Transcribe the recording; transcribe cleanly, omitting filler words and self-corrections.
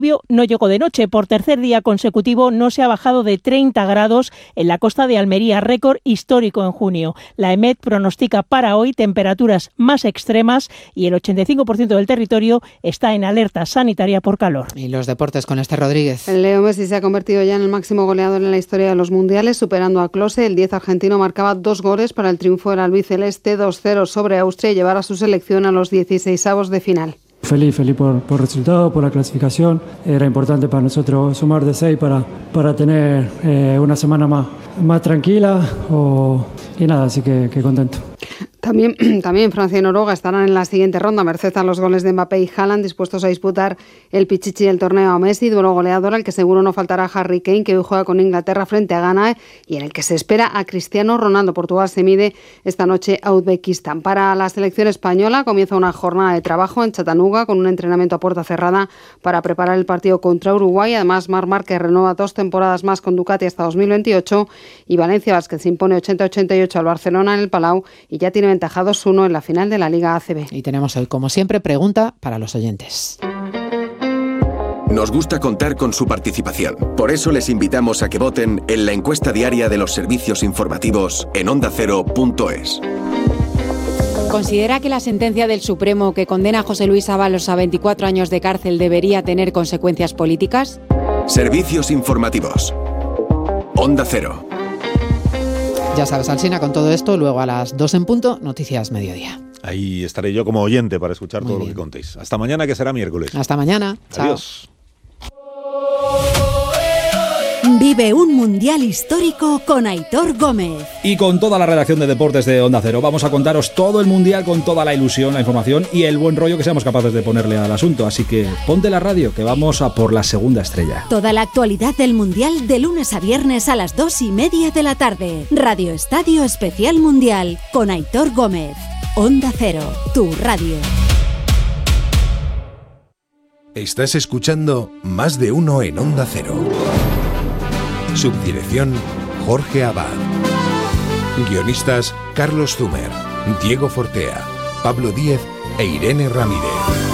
no llegó de noche. Por tercer día consecutivo no se ha bajado de 30 grados en la costa de Almería, récord histórico en junio. La EMET pronostica para hoy temperaturas más extremas y el 85% del territorio está en alerta sanitaria por calor. Y los deportes con Esther Rodríguez. Leo Messi se ha convertido ya en el máximo goleador en la historia de los mundiales, superando a Klose. El 10 argentino marcaba 2 goles para el triunfo del albiceleste 2-0 sobre Austria y llevar a su selección a los 16avos de final. Feliz por el resultado, por la clasificación. Era importante para nosotros sumar de 6 para tener una semana más tranquila y nada, así que contento. También Francia y Noruega estarán en la siguiente ronda, merced a los goles de Mbappé y Haaland, dispuestos a disputar el pichichi del torneo a Messi, duelo goleador al que seguro no faltará Harry Kane, que hoy juega con Inglaterra frente a Ghana y en el que se espera a Cristiano Ronaldo. Portugal se mide esta noche a Uzbekistán. Para la selección española comienza una jornada de trabajo en Chattanooga con un entrenamiento a puerta cerrada para preparar el partido contra Uruguay. Además, Marc Márquez renueva 2 temporadas más con Ducati hasta 2028 y Valencia Basket se impone 80-88 al Barcelona en el Palau y ya tiene ventaja 2-1 en la final de la Liga ACB. Y tenemos hoy, como siempre, pregunta para los oyentes. Nos gusta contar con su participación. Por eso les invitamos a que voten en la encuesta diaria de los servicios informativos en ondacero.es. ¿Considera que la sentencia del Supremo que condena a José Luis Ábalos a 24 años de cárcel debería tener consecuencias políticas? Servicios informativos. Onda Cero. Ya sabes, Alsina, con todo esto, luego a las 2 en punto, Noticias Mediodía. Ahí estaré yo como oyente para escuchar todo lo que contéis. Hasta mañana, que será miércoles. Hasta mañana. Adiós. Chao. Vive un mundial histórico con Aitor Gómez. Y con toda la redacción de deportes de Onda Cero. Vamos a contaros todo el mundial con toda la ilusión, la información y el buen rollo que seamos capaces de ponerle al asunto. Así que ponte la radio, que vamos a por la segunda estrella. Toda la actualidad del mundial de lunes a viernes a las 2:30 de la tarde. Radio Estadio Especial Mundial con Aitor Gómez. Onda Cero, tu radio. Estás escuchando Más de Uno en Onda Cero. Subdirección Jorge Abad. Guionistas Carlos Zumer, Diego Fortea, Pablo Díez e Irene Ramírez.